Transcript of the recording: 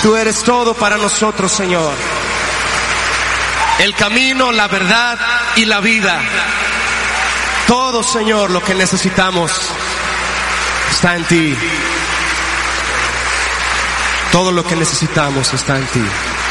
Tú eres todo para nosotros, Señor. El camino, la verdad y la vida. Todo, Señor, lo que necesitamos está en ti. Todo lo que necesitamos está en ti.